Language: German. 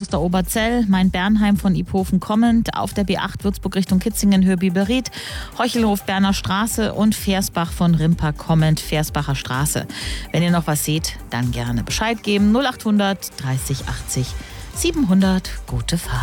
Kloster-Oberzell, Main-Bernheim von Iphofen kommend, auf der B8 Würzburg Richtung Kitzingen, Hörbi-Beried, Heuchelhof Berner Straße und Versbach von Rimper kommend, Versbacher Straße. Wenn ihr noch was seht, dann gerne Bescheid geben. 0800 30 80 700. Gute Fahrt.